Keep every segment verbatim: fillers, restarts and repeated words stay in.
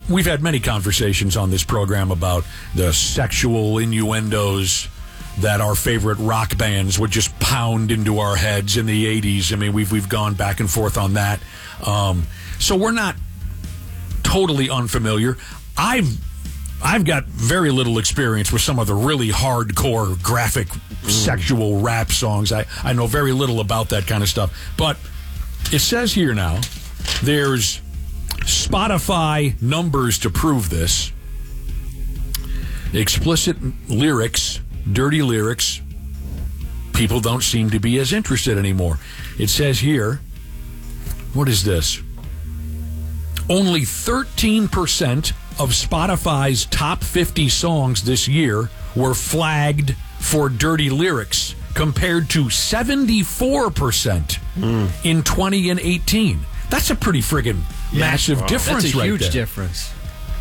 we've had many conversations on this program about the sexual innuendos that our favorite rock bands would just pound into our heads in the eighties. I mean, we've we've gone back and forth on that. Um, so we're not totally unfamiliar. I've I've got very little experience with some of the really hardcore, graphic, mm. sexual rap songs. I, I know very little about that kind of stuff. But it says here now, there's Spotify numbers to prove this. Explicit lyrics, dirty lyrics, people don't seem to be as interested anymore. It says here, what is this? Only thirteen percent of Spotify's top fifty songs this year were flagged for dirty lyrics, compared to seventy-four percent mm. in twenty eighteen. That's a pretty friggin' yeah, massive wow. difference That's a right huge there. difference.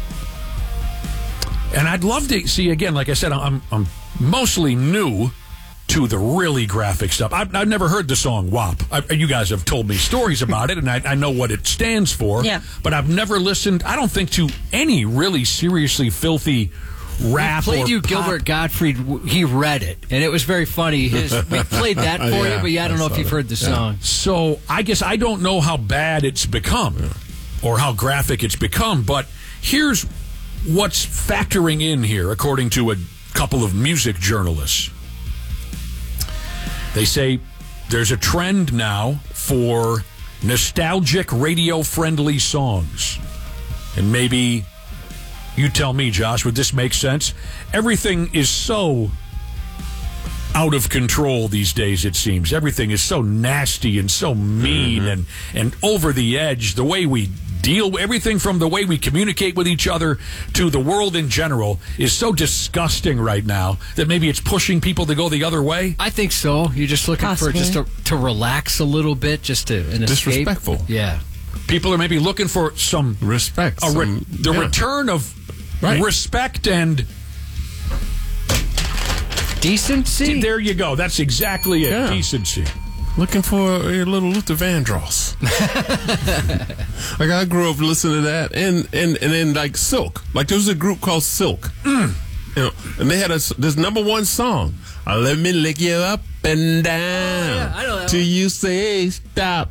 And I'd love to see, again, like I said, I'm, I'm mostly new to the really graphic stuff. I've, I've never heard the song W A P. I, you guys have told me stories about it, and I, I know what it stands for. Yeah. But I've never listened, I don't think, to any really seriously filthy rap we played or you pop. Gilbert Gottfried. He read it, and it was very funny. His, we played that for yeah, you, but yeah, I don't I know if you've that. heard the yeah. song. So I guess I don't know how bad it's become yeah. or how graphic it's become, but here's what's factoring in here, according to a couple of music journalists. They say there's a trend now for nostalgic, radio-friendly songs. And maybe you tell me, Josh, would this make sense? Everything is so out of control these days, it seems. Everything is so nasty and so mean mm-hmm. and, and over the edge. The way we deal, everything from the way we communicate with each other to the world in general is so disgusting right now that maybe it's pushing people to go the other way. I think so. You're just looking Possibly. for just to, to relax a little bit, just to an Disrespectful. escape. Yeah. People are maybe looking for some respect, a re- some, the yeah. return of right. respect and decency. There you go. That's exactly it. Yeah. Decency. Looking for a little Luther Vandross. Like I grew up listening to that, and and and then like Silk. Like there was a group called Silk. Mm. You know, and they had a this number one song. Uh, Let me lick you up and down Oh, yeah, I know that till one. you say stop.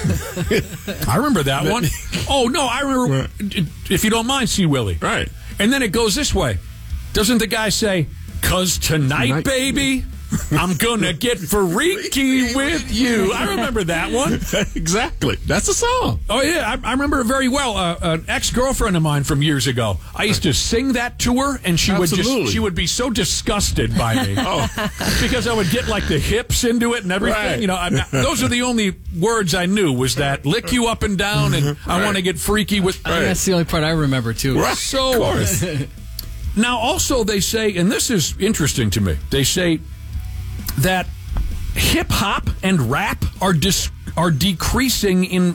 I remember that one. Oh no, I remember. If you don't mind, C. Willie. Right. And then it goes this way. Doesn't the guy say, "'Cause tonight, Tonight. baby, I'm gonna get freaky with you"? I remember that one. Exactly. That's a song. Oh yeah, I, I remember it very well. Uh, an ex-girlfriend of mine from years ago. I used to sing that to her, and she would Absolutely. just she would be so disgusted by me. Oh. Because I would get like the hips into it and everything. Right. You know, I, those are the only words I knew was that lick you up and down, and I Right. want to get freaky with. I think that's the only part I remember, too. Right. So, of course. now also they say, and this is interesting to me, they say that hip hop and rap are dis- are decreasing in.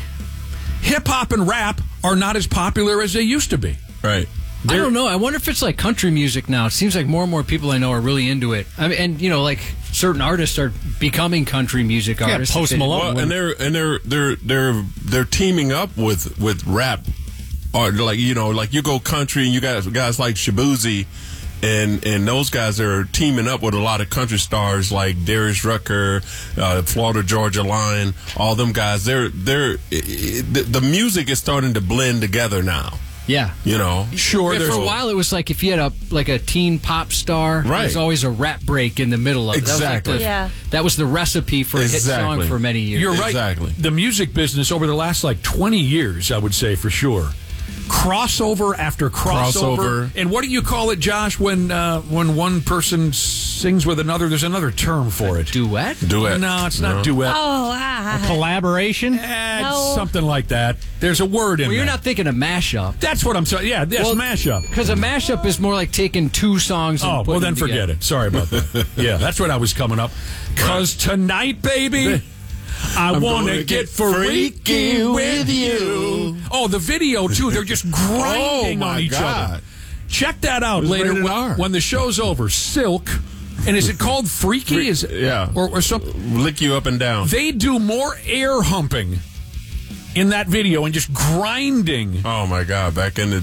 Hip hop and rap are not as popular as they used to be. Right. I don't know. I wonder if it's like country music now. It seems like more and more people I know are really into it. I mean, and you know, like certain artists are becoming country music artists. Post Malone. Well, and they're and they're they're they're they're teaming up with with rap, or like you know, like you go country and you got guys like Shabuzi, and and those guys are teaming up with a lot of country stars like Darius Rucker, uh, Florida Georgia Line, all them guys. They're they're the, the music is starting to blend together now. Yeah. You know, Sure, Yeah, there's for a while, it was like if you had a like a teen pop star, Right. there was always a rap break in the middle of it. Exactly. That was, like the, Yeah. that was the recipe for a hit song Exactly. for many years. You're right. Exactly. The music business over the last like twenty years, I would say for sure. Crossover after crossover. Crossover. And what do you call it, Josh, when uh, when one person sings with another? There's another term for it. Duet? duet. No, it's No. not duet. Oh, ah. Collaboration? Eh, No. it's something like that. There's a word in Well, you're there. not thinking of mashup. That's what I'm saying. Yeah, that's Well, mashup. Because a mashup is more like taking two songs and Oh, putting well, then them forget together. it. Sorry about that. Yeah, that's what I was coming up. Because tonight, baby, I I'm want gonna to get get freaky with you. Oh, the video, too. They're just grinding Oh, my on each God. other. Check that out It was later rated when, R. when the show's over. Silk. And is it called Freaky? Is it, Yeah. Or, or something? Lick you up and down. They do more air humping in that video and just grinding. Oh my God! Back in the